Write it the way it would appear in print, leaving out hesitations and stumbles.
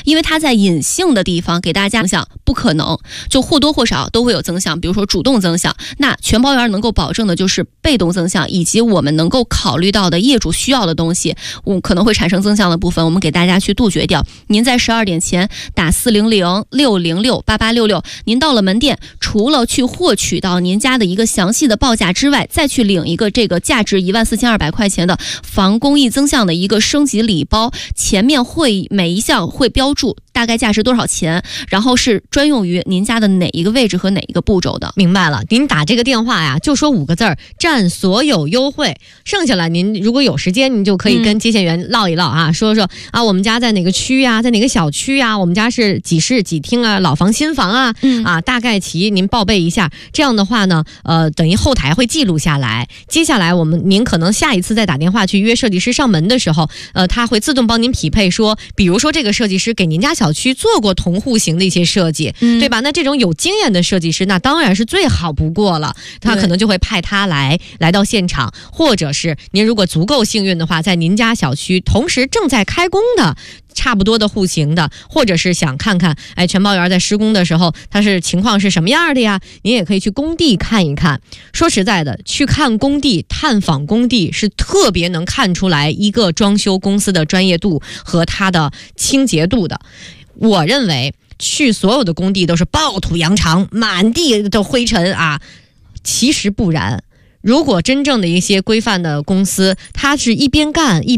因为它在隐性的地方给大家增项不可能，就或多或少都会有增项，比如说主动增项。那全包园能够保证的就是被动增项，以及我们能够考虑到的业主需要的东西，我可能会产生增项的部分，我们给大家去杜绝掉。您在12点前打400-606-8866，您到了门店，除了去获取到您家的一个详细的报价之外，再去领一个这个价值14200块钱的房公益增项的一个升级礼包，前面会每一项会标注大概价值多少钱，然后是专用于您家的哪一个位置和哪一个步骤的。 明白了，您打这个电话呀，就说5个字儿，占所有优惠。剩下来您如果有时间，您就可以跟接线员唠一唠啊，说说啊，我们家在哪个区呀，在哪个小区呀，我们家是几室几厅啊，老房新房啊，大概齐您报备一下。这样的话呢，等于后台会记录下来。接下来您可能下一次再打电话去约设计师上门的时候，他会自动帮您匹配说，比如说这个设计师给您家小区做过同户型的一些设计，对吧？那这种有经验的设计师，那当然是最好不过了。他可能就会派他来到现场，或者是您如果足够幸运的话，在您家小区同时正在开工的差不多的户型的，或者是想看看全包园在施工的时候它是情况是什么样的呀，您也可以去工地看一看。说实在的，去看工地探访工地是特别能看出来一个装修公司的专业度和它的清洁度的。我认为去所有的工地都是暴土扬长，满地的灰尘啊，其实不然。如果真正的一些规范的公司，它是一边干一